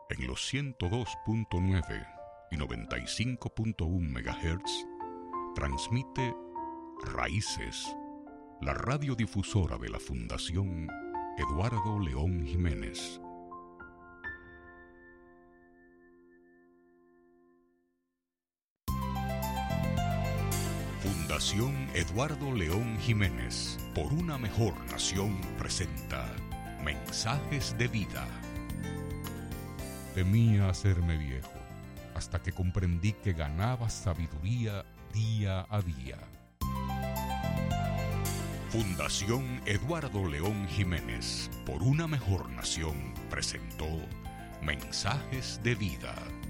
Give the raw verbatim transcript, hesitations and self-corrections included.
En los ciento dos punto nueve y noventa y cinco punto uno megahertz transmite Raíces, la radiodifusora de la Fundación Eduardo León Jiménez. Fundación Eduardo León Jiménez, por una mejor nación, presenta Mensajes de Vida. Temía hacerme viejo, hasta que comprendí que ganaba sabiduría día a día. Fundación Eduardo León Jiménez, por una mejor nación, presentó Mensajes de Vida.